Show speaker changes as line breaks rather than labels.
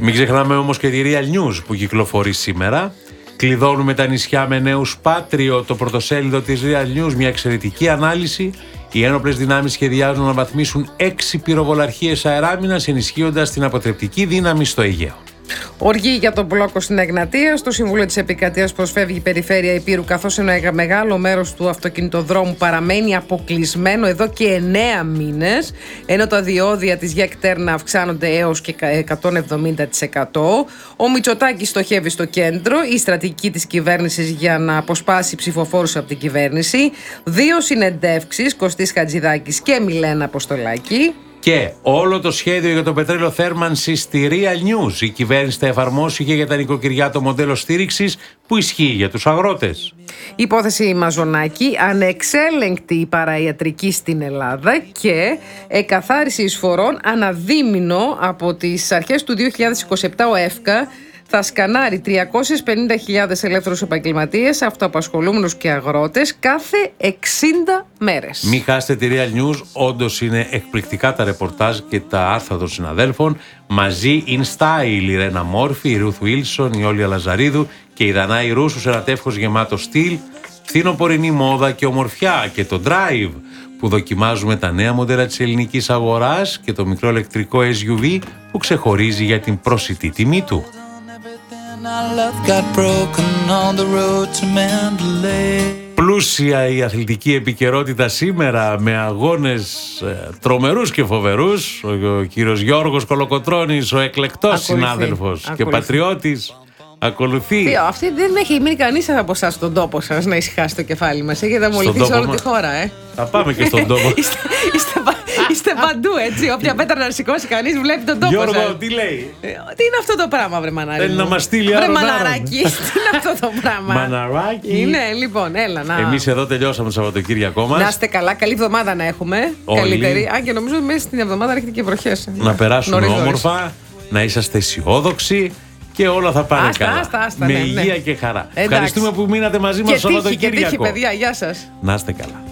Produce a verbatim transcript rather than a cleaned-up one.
Μην ξεχνάμε όμως και τη Real News που κυκλοφορεί σήμερα. Κλειδώνουμε τα νησιά με νέους Πάτριο, το πρωτοσέλιδο της Real News, μια εξαιρετική ανάλυση. Οι ένοπλες δυνάμεις σχεδιάζουν να βαθμίσουν έξι πυροβολαρχίες αεράμινας, ενισχύοντας την αποτρεπτική δύναμη στο Αιγαίο.
Οργή για τον μπλόκο στην Εγνατία. Στο Συμβούλιο της Επικρατείας προσφεύγει η περιφέρεια Ηπείρου, καθώς ένα μεγάλο μέρος του αυτοκινητοδρόμου παραμένει αποκλεισμένο εδώ και εννέα μήνες, ενώ τα διόδια της ΓΕΚ Τέρνα αυξάνονται έως και εκατόν εβδομήντα τοις εκατό. Ο Μητσοτάκης στοχεύει στο κέντρο. Η στρατηγική της κυβέρνησης για να αποσπάσει ψηφοφόρους από την κυβέρνηση. Δύο συνεντεύξεις, Κωστής Χατζηδάκης και Μιλένα Αποστολάκη.
Και όλο το σχέδιο για το πετρέλαιο θέρμανσης στη Real News. Η κυβέρνηση θα εφαρμόσει και για τα νοικοκυριά το μοντέλο στήριξης που ισχύει για τους αγρότες.
Υπόθεση Μαζονάκη, ανεξέλεγκτη η παραϊατρική στην Ελλάδα και εκαθάριση εισφορών αναδίμηνο. Από τις αρχές του δύο χιλιάδες είκοσι επτά ο ΕΦΚΑ θα σκανάρει τριακόσιες πενήντα χιλιάδες ελεύθερους επαγγελματίες, αυτοαπασχολούμενους και αγρότες κάθε εξήντα μέρες.
Μην χάσετε τη Real News, όντως είναι εκπληκτικά τα ρεπορτάζ και τα άρθρα των συναδέλφων. Μαζί in style η Ρένα Μόρφη, η Ρουθ Βίλσον, η Όλια Λαζαρίδου και η Δανάη Ρούσου σε ένα τεύχος γεμάτο στυλ, φθινοπορεινή μόδα και ομορφιά και το Drive που δοκιμάζουμε τα νέα μοντέλα της ελληνικής αγοράς και το μικρό ηλεκτρικό ες γιου βι που ξεχωρίζει για την προσιτή τιμή του. Πλούσια η αθλητική επικαιρότητα σήμερα με αγώνες ε, τρομερούς και φοβερούς. Ο, ο κύριος Γιώργος Κολοκοτρώνης, ο εκλεκτός ακολουθεί, συνάδελφος ακολουθεί. Και πατριώτης ακολουθεί. Τι,
αυτή δεν έχει μείνει κανείς από εσάς στον τόπο σας να ησυχάσει το κεφάλι μας. Έχετε αμολυθεί σε όλη τη χώρα, ε.
Θα πάμε και στον τόπο.
είστε, είστε, είστε παντού, έτσι. Όποια πέτρα να σηκώσει κανείς βλέπει τον τόπο.
Γιώργο,
σας.
τι λέει.
Ε, τι είναι αυτό το πράγμα, βρε μανάρι.
Θέλει να μας στείλει άλλο.
Βρε μαναράκι, τι είναι αυτό το πράγμα.
Μαναράκι.
Είναι, λοιπόν, έλα να.
Εμείς εδώ τελειώσαμε το Σαββατοκύριακό μας.
Να είστε καλά, καλή εβδομάδα να έχουμε.
Όλοι.
Καλύτερη. Αν και νομίζω μέσα στην εβδομάδα έρχεται και βροχές.
Να περάσουμε νωρίς, όμορφα, νωρίς. Να είσαστε αισιόδοξοι. Και όλα θα πάνε
άστα,
καλά.
Άστα, άστα,
με
ναι,
υγεία
ναι.
και χαρά.
Εντάξει.
Ευχαριστούμε που μείνατε μαζί μας το Σαββατοκύριακο.
Και τύχη, παιδιά, γεια σας.
Να είστε καλά.